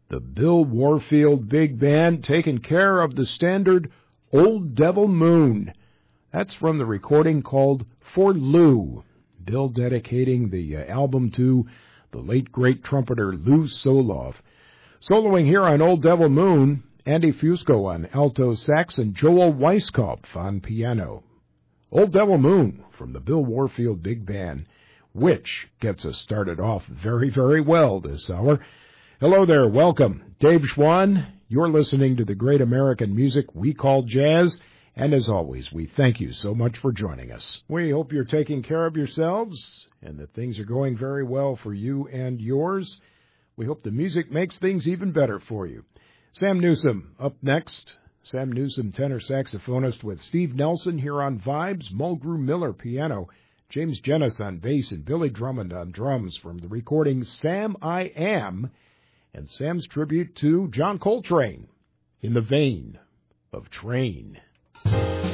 the Bill Warfield Big Band taking care of the standard Old Devil Moon. That's from the recording called For Lou. Bill dedicating the album to the late great trumpeter Lou Soloff. Soloing here on Old Devil Moon, Andy Fusco on alto sax and Joel Weiskopf on piano. Old Devil Moon from the Bill Warfield Big Band, which gets us started off very, very well this hour. Hello there, welcome. Dave Schwann, you're listening to the great American music we call jazz, and as always, we thank you so much for joining us. We hope you're taking care of yourselves and that things are going very well for you and yours. We hope the music makes things even better for you. Sam Newsom up next. Sam Newsom, tenor saxophonist with Steve Nelson here on Vibes, Mulgrew Miller piano, James Jennis on bass, and Billy Drummond on drums from the recording Sam I Am, and Sam's tribute to John Coltrane in the vein of Train.